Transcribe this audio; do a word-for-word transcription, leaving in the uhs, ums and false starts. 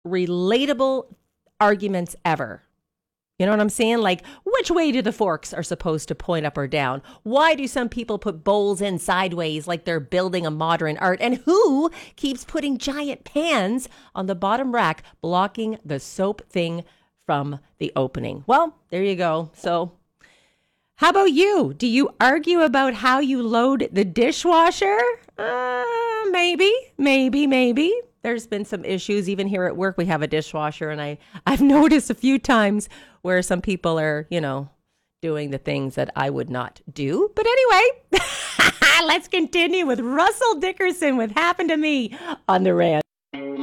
relatable arguments ever. You know what I'm saying? Like, which way do the forks are supposed to point, up or down? Why do some people put bowls in sideways like they're building a modern art? And who keeps putting giant pans on the bottom rack, blocking the soap thing from the opening? Well, there you go. So how about you? Do you argue about how you load the dishwasher? Uh, maybe, maybe, maybe. There's been some issues. Even here at work, we have a dishwasher, and I, I've noticed a few times where some people are, you know, doing the things that I would not do. But anyway, let's continue with Russell Dickerson with Happened to Me on The Rant.